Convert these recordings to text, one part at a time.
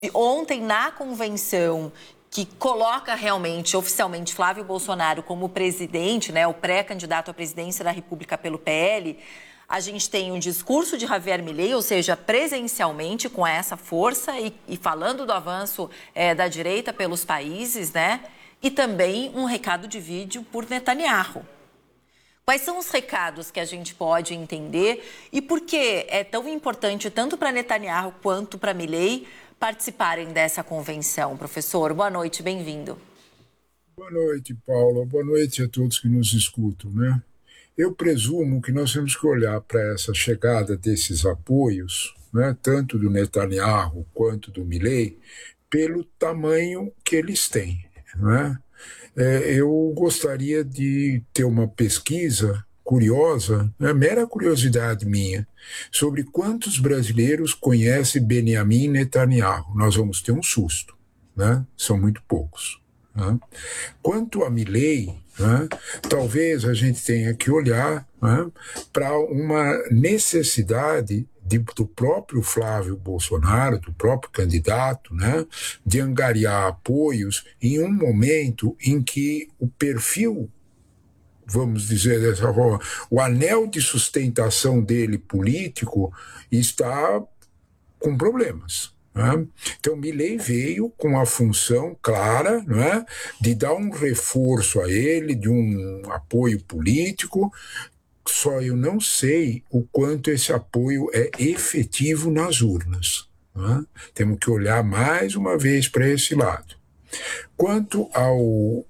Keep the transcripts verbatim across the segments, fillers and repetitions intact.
Ontem, na convenção que coloca realmente, oficialmente, Flávio Bolsonaro como presidente, né, o pré-candidato à presidência da República pelo P L, a gente tem um discurso de Javier Milei, ou seja, presencialmente, com essa força e, e falando do avanço é, da direita pelos países, né, e também um recado de vídeo por Netanyahu. Quais são os recados que a gente pode entender e por que é tão importante, tanto para Netanyahu quanto para Milei, participarem dessa convenção? Professor, boa noite, bem-vindo. Boa noite, Paula. Boa noite a todos que nos escutam, né? Eu presumo que nós temos que olhar para essa chegada desses apoios, né, tanto do Netanyahu quanto do Milei, pelo tamanho que eles têm, né? É, eu gostaria de ter uma pesquisa curiosa, né, mera curiosidade minha, sobre quantos brasileiros conhecem Benjamin Netanyahu. Nós vamos ter um susto, né? São muito poucos. Né? Quanto a Milei, né, talvez a gente tenha que olhar, né, para uma necessidade de, do próprio Flávio Bolsonaro, do próprio candidato, né, de angariar apoios em um momento em que o perfil, vamos dizer dessa forma, o anel de sustentação dele político está com problemas. Né? Então, Milei veio com a função clara, não é, de dar um reforço a ele, de um apoio político, só eu não sei o quanto esse apoio é efetivo nas urnas. Né? Temos que olhar mais uma vez para esse lado. Quanto ao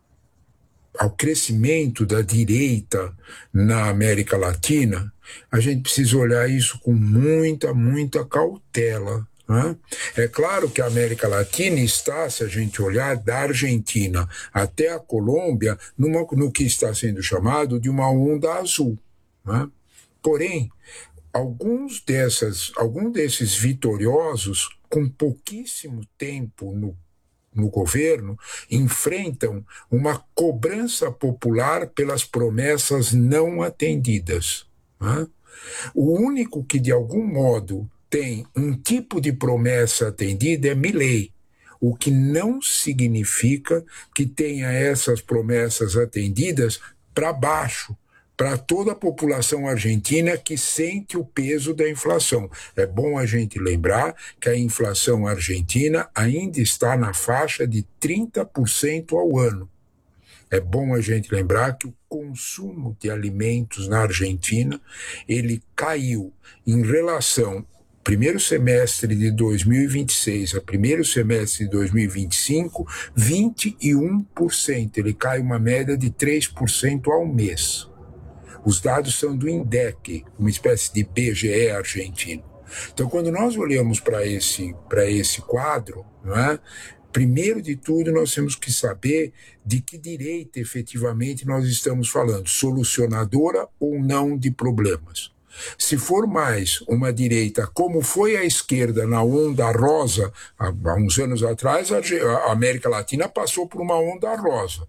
ao crescimento da direita na América Latina, a gente precisa olhar isso com muita, muita cautela. Né? É claro que a América Latina está, se a gente olhar, da Argentina até a Colômbia, numa, no que está sendo chamado de uma onda azul. Né? Porém, alguns, dessas, alguns desses vitoriosos, com pouquíssimo tempo no no governo, enfrentam uma cobrança popular pelas promessas não atendidas. Né? O único que, de algum modo, tem um tipo de promessa atendida é Milei, o que não significa que tenha essas promessas atendidas para baixo, para toda a população argentina que sente o peso da inflação. É bom a gente lembrar que a inflação argentina ainda está na faixa de trinta por cento ao ano. É bom a gente lembrar que o consumo de alimentos na Argentina, ele caiu em relação primeiro semestre de dois mil e vinte e seis a primeiro semestre de dois mil e vinte e cinco, vinte e um por cento. Ele cai uma média de três por cento ao mês. Os dados são do INDEC, uma espécie de B G E argentino. Então, quando nós olhamos para esse, para esse quadro, não é? Primeiro de tudo, nós temos que saber de que direita efetivamente nós estamos falando, solucionadora ou não de problemas. Se for mais uma direita, como foi a esquerda na onda rosa, há, há uns anos atrás, a, a América Latina passou por uma onda rosa,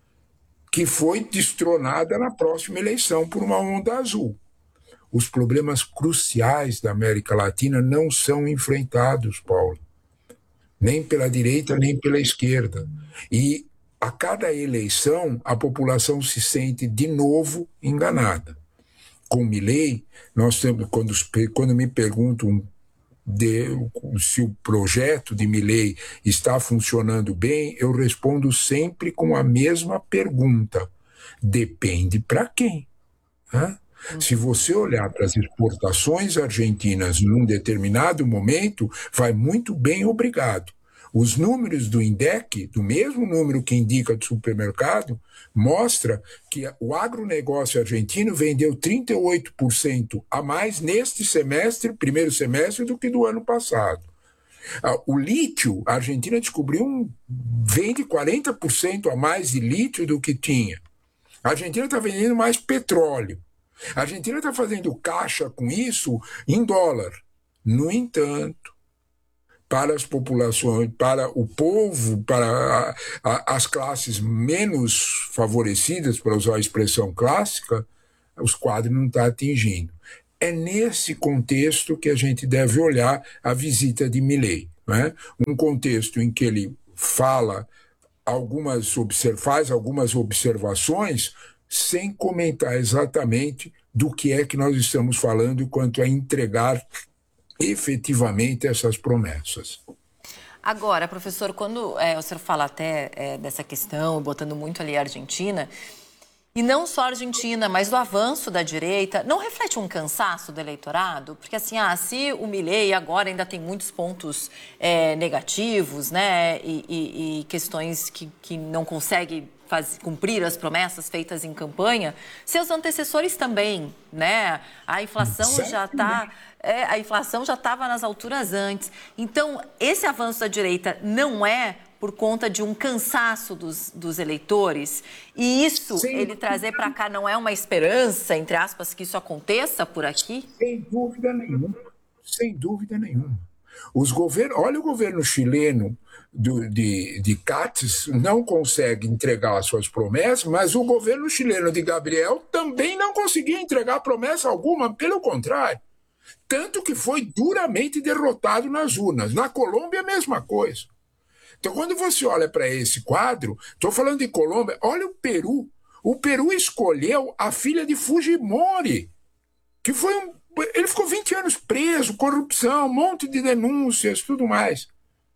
que foi destronada na próxima eleição por uma onda azul. Os problemas cruciais da América Latina não são enfrentados, Paulo, nem pela direita, nem pela esquerda. E a cada eleição, a população se sente de novo enganada. Com Milei, nós temos, quando, quando me perguntam de, se o projeto de Milei está funcionando bem, eu respondo sempre com a mesma pergunta. Depende para quem. Né? Se você olhar para as exportações argentinas num determinado momento, vai muito bem, obrigado. Os números do INDEC, do mesmo número que indica do supermercado, mostra que o agronegócio argentino vendeu trinta e oito por cento a mais neste semestre, primeiro semestre, do que do ano passado. O lítio, a Argentina descobriu, um, vende quarenta por cento a mais de lítio do que tinha. A Argentina está vendendo mais petróleo. A Argentina está fazendo caixa com isso em dólar. No entanto, para as populações, para o povo, para a, a, as classes menos favorecidas, para usar a expressão clássica, os quadros não estão atingindo. é nesse contexto que a gente deve olhar a visita de Milei, né? Um contexto em que ele fala algumas faz algumas observações sem comentar exatamente do que é que nós estamos falando quanto a entregar efetivamente essas promessas. Agora, professor, quando é, o senhor fala até é, dessa questão, botando muito ali a Argentina, e não só a Argentina, mas do avanço da direita, não reflete um cansaço do eleitorado? Porque assim, ah, se o Milei agora ainda tem muitos pontos é, negativos, né, e, e, e questões que, que não consegue Faz, cumprir as promessas feitas em campanha, seus antecessores também, né? A inflação certo. já está, é, a inflação já estava nas alturas antes. Então, esse avanço da direita não é por conta de um cansaço dos, dos eleitores, e isso Sim. ele trazer para cá não é uma esperança, entre aspas, que isso aconteça por aqui? Sem dúvida nenhuma, sem dúvida nenhuma. Os governos, olha o governo chileno do, de, de Katz não consegue entregar as suas promessas, mas o governo chileno de Gabriel também não conseguia entregar promessa alguma, pelo contrário. Tanto que foi duramente derrotado nas urnas. Na Colômbia, a mesma coisa. Então, quando você olha para esse quadro, estou falando de Colômbia, olha o Peru. O Peru escolheu a filha de Fujimori, que foi um Ele ficou vinte anos preso, corrupção, um monte de denúncias, tudo mais.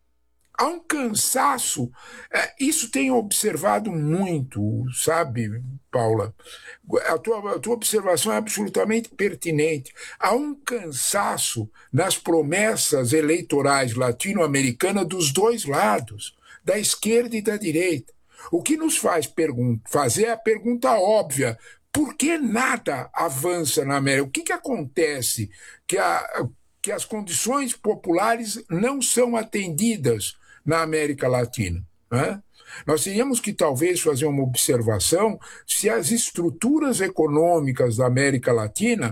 Há um cansaço. Isso tenho observado muito, sabe, Paula? A tua, a tua observação é absolutamente pertinente. Há um cansaço nas promessas eleitorais latino-americanas dos dois lados, da esquerda e da direita. O que nos faz fazer a pergunta óbvia: por que nada avança na América? O que, que acontece que, a, que as condições populares não são atendidas na América Latina? Né? Nós teríamos que talvez fazer uma observação se as estruturas econômicas da América Latina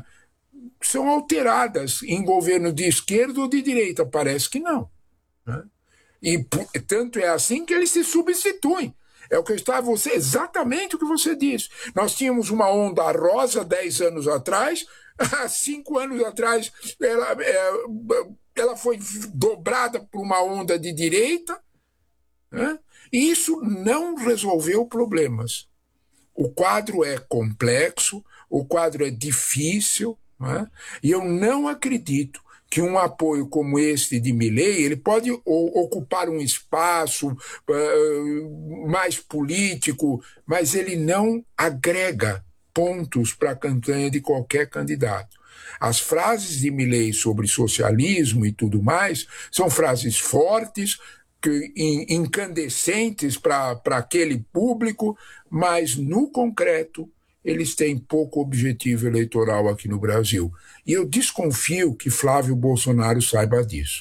são alteradas em governo de esquerda ou de direita. Parece que não. Né? E tanto é assim que eles se substituem. É o que estava você, exatamente o que você disse. Nós tínhamos uma onda rosa dez anos atrás, há cinco anos atrás ela, ela foi dobrada por uma onda de direita, né? E isso não resolveu problemas. O quadro é complexo, o quadro é difícil, né? E eu não acredito que um apoio como este de Milei, ele pode ocupar um espaço uh, mais político, mas ele não agrega pontos para a campanha de qualquer candidato. As frases de Milei sobre socialismo e tudo mais são frases fortes, que, incandescentes para aquele público, mas no concreto eles têm pouco objetivo eleitoral aqui no Brasil. E eu desconfio que Flávio Bolsonaro saiba disso.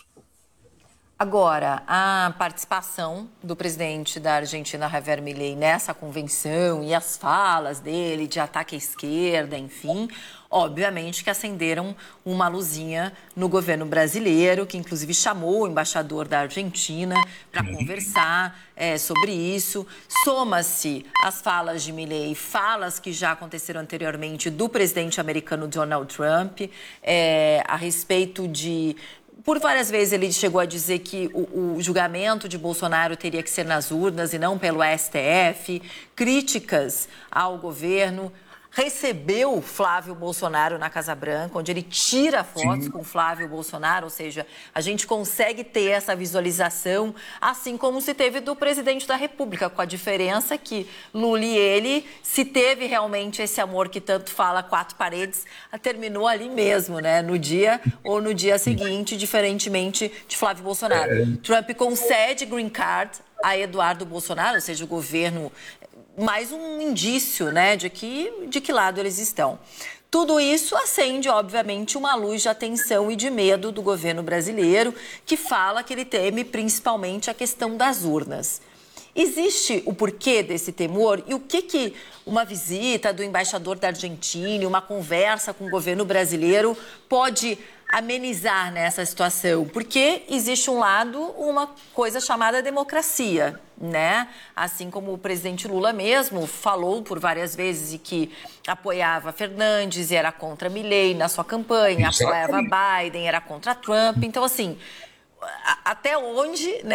Agora, a participação do presidente da Argentina, Javier Milei, nessa convenção e as falas dele de ataque à esquerda, enfim, obviamente que acenderam uma luzinha no governo brasileiro, que inclusive chamou o embaixador da Argentina para conversar é, sobre isso. Soma-se as falas de Milei, falas que já aconteceram anteriormente do presidente americano Donald Trump, é, a respeito de... Por várias vezes ele chegou a dizer que o, o julgamento de Bolsonaro teria que ser nas urnas e não pelo S T F, críticas ao governo. Recebeu Flávio Bolsonaro na Casa Branca, onde ele tira fotos Sim. com Flávio Bolsonaro, ou seja, a gente consegue ter essa visualização, assim como se teve do presidente da República, com a diferença que Lula e ele, se teve realmente esse amor que tanto fala, quatro paredes, terminou ali mesmo, né? No dia ou no dia seguinte, diferentemente de Flávio Bolsonaro. É. Trump concede green card a Eduardo Bolsonaro, ou seja, o governo... mais um indício, né, de que, de que lado eles estão. Tudo isso acende, obviamente, uma luz de atenção e de medo do governo brasileiro, que fala que ele teme principalmente a questão das urnas. Existe o porquê desse temor e o que, que uma visita do embaixador da Argentina, uma conversa com o governo brasileiro pode amenizar nessa situação, porque existe um lado, uma coisa chamada democracia, né? Assim como o presidente Lula mesmo falou por várias vezes e que apoiava Fernandes e era contra Milei na sua campanha, Exatamente. apoiava Biden, era contra Trump. Então, assim, até onde, né,